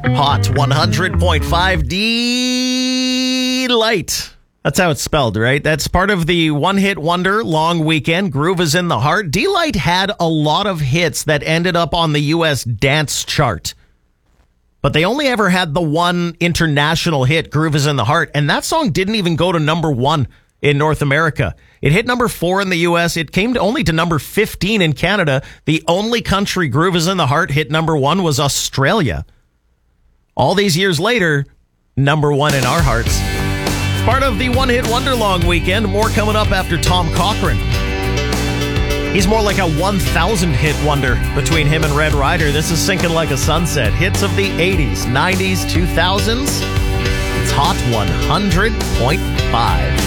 Hot 100.5 Delight. That's how it's spelled, right? That's part of the one-hit wonder long weekend. Groove is in the Heart. Delight had a lot of hits that ended up on the U.S. dance chart. But they only ever had the one international hit, Groove is in the Heart. And that song didn't even go to number 1 in North America. It hit number 4 in the U.S. It came only to number 15 in Canada. The only country Groove is in the Heart hit number 1 was Australia. All these years later, number 1 in our hearts. Part of the one-hit wonder long weekend. More coming up after Tom Cochrane. He's more like a 1,000 hit wonder between him and Red Ryder. This is Sinking Like a Sunset. Hits of the 80s, 90s, 2000s. It's Hot 100.5.